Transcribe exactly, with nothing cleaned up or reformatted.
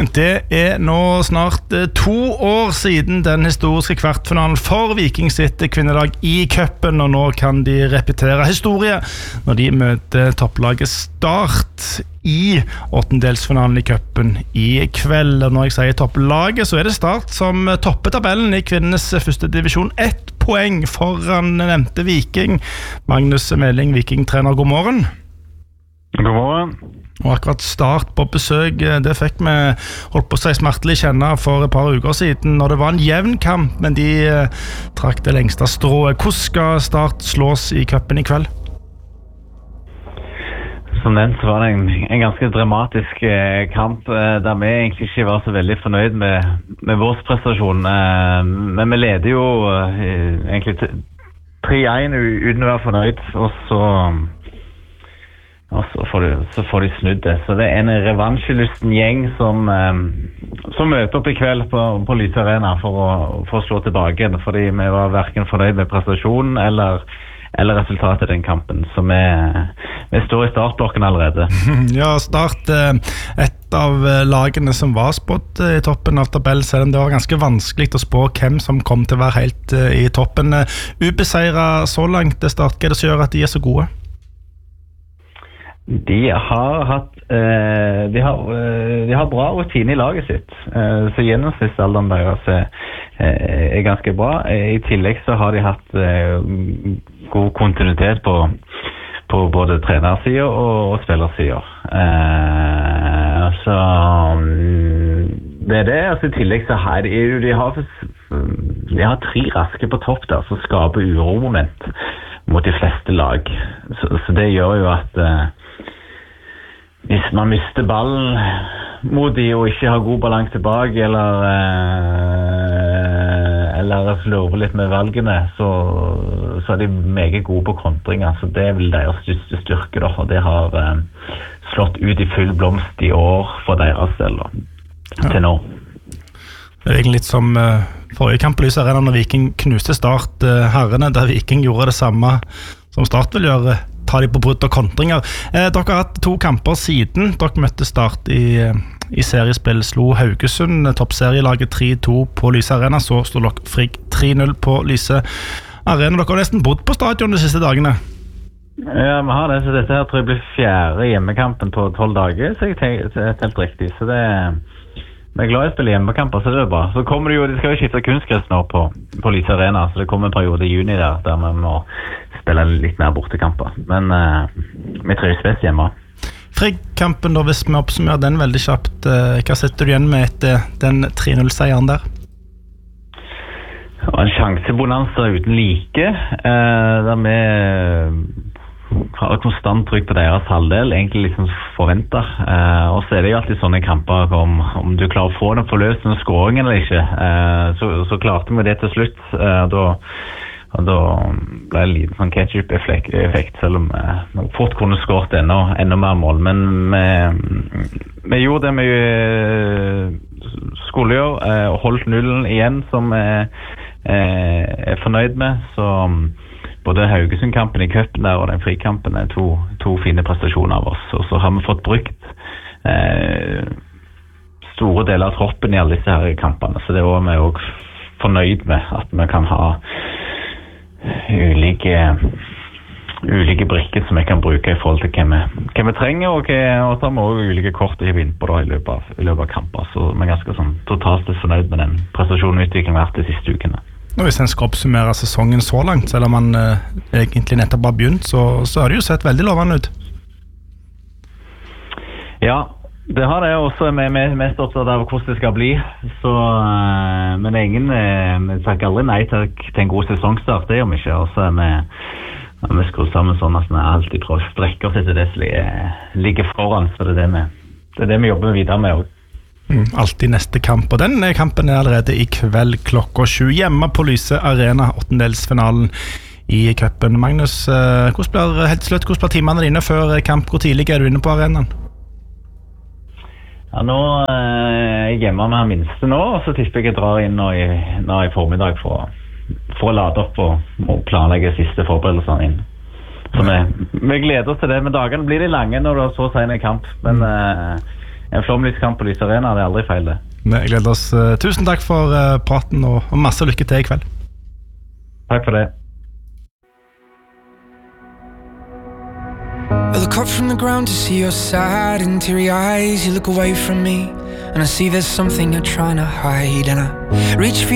Det er nå snart to år siden den historiske kvartfinalen for Viking sitt kvinnelag i cupen, og nå kan de repetere historie når de møter topplaget Start i åttendelsfinalen i cupen i kveld. Og når jeg sier topplaget, så er det Start som topper tabellen i kvinnenes første divisjon. Ett poeng foran nevnte Viking. Magnus Meling, Viking-trener, god morgen. God morgen. Og akkurat Start på besøk, det fikk vi holdt på seg smertelig kjenne for et par uker siden, når det var en jevn kamp, men de eh, trakk det lengste strået. Hvordan skal Start slås i cupen i kveld? Som nevnt så var det en, en ganske dramatisk eh, kamp, eh, der vi egentlig ikke var så veldig fornøyd med, med vår prestasjon. Eh, men vi leder jo eh, egentlig tre én uten å være fornøyd, og så... Og så får, de, så får de snudd det. Så det er en revansjelysten gjeng som, um, som møter opp i kveld på, på Lyse Arena for å, for å slå tilbake. Fordi vi var hverken fornøyd med prestasjonen eller, eller resultatet i den kampen. Så vi, vi står i startblokken allerede. Ja, Start et av lagene som var spådd i toppen av tabellen, selv om det var ganske vanskelig å spå hvem som kom til å være helt i toppen. Ubeseiret så langt, Start, hva er det som gjør at de er så gode? De har hatt eh, de, har, eh, de har bra rutine i laget sitt, eh, så gjennomsnittsalderen deres er, er ganske bra. I tillegg så har de hatt eh, god kontinuitet på, på både trenersiden og, og spillersiden. Eh, så det er det. Altså, i tillegg så har de, de, har, de har tre raske på topp der som skaper uromoment mot de fleste lag. Så, så det gjør jo at eh, hvis man mister ballen mot de og ikke har god balanse tilbake, eller, eh, eller slurver litt med valgene, så, så er de meget gode på kontringer. Så det vil deres største styrke, da, og det har eh, slått ut i full blomst i år for deres del da, til nå. Det er egentlig litt som uh, forrige kamp på Lyse Arena når Viking knuste Start uh, herrene, der Viking gjorde det samme som Start vil gjøre, ta de på brudd og kontringer. Eh, dere har hatt to kamper siden dere møtte Start i, i seriespill. Slo Haugesund, toppserielaget tre to på Lyse Arena, så stod dere Frigg tre null på Lyse Arena. Dere har nesten bodd på stadion de siste dagene. Ja, vi har det, så dette her tror jeg blir fjerde hjemmekampen på tolv dager, så jeg tenker det er helt riktig. Så det er... Vi er glad i å spille hjemmekamper, så det er bra. Så kommer det jo, de skal jo skifte kunstgress nå på, på Lyse Arena, så det kommer en periode i juni der, der vi må spille litt mer bortekamper. Men uh, vi trives best hjemme. Frigg-kampen da, hvis vi oppsummerer den veldig kjapt, uh, hva setter du igjen med etter den tre null-seieren der? Det var en sjansebonanza uten like, uh, der vi har konstant trykk på deres halvdel, egentlig liksom forventet. Eh, og så er det jo alltid sånne kamper om, om du klarer å få den forløsende skåringen eller ikke. Eh, så, så klarte vi det til slutt. Eh, da, og da ble det en liten sånn ketchup-effekt, selv om vi fort kunne skåret enda, enda mer mål. Men vi, vi gjorde det vi skulle gjøre, eh, og holdt nullen igjen, som vi eh, er fornøyd med. Så både Haugesund-kampen i cupen der og den frikampen er to, to fine prestasjoner av oss. Og så har vi fått brukt eh, store deler av troppen i alle disse her kampene. Så det var vi også fornøyd med, at vi kan ha ulike, ulike brikker som vi kan bruke i forhold til hva vi, hva vi trenger, og, hva, og så har vi også ulike kort å hive inn på da, i, løpet av, i løpet av kamper. Så vi er ganske sånn, totalt fornøyd med den prestasjonen og utviklingen vi har hatt de siste ukene. Og hvis en skal oppsummere sesongen så langt, selv om man eh, egentlig nettopp har begynt, så, så har det jo sett veldig lovende ut. Ja, det har det også. Vi er mest opptatt av hvordan det skal bli. Så, uh, men ingen uh, vi takker aldri nei til, til en god sesongstart, det gjør vi ikke. Og så er vi, er vi skrudd sammen sånn at vi alltid prøver å strekke oss etter det som ligger foran. Så det er det vi, det er det vi jobber videre med også. Mm, alltid neste kamp, og den kampen er allerede i kveld klokka sju hjemme på Lyse Arena, åttendelsfinalen i cupen. Magnus, eh, hvordan blir helt slutt, hvordan blir timene dine før kamp? Hvor tidlig er du inne på arenaen? Ja, nå eh, er jeg hjemme med minste nå, og så tipper jeg jeg drar inn nå i, nå i formiddag for, for å lade opp og, og planlegge siste forberedelsene inn. Så vi, vi gleder oss til det, men dagene blir litt lange når det er så sen i kamp, men eh, en flomlyskamp på Lys Arena, det er aldri feil det. Vi gleder oss. Tusen takk for praten, og masse lykke til i kveld. Takk for det. I look up from the ground to see your sad and teary eyes. You look away from me and I see there's something you're trying to hide. And I reach for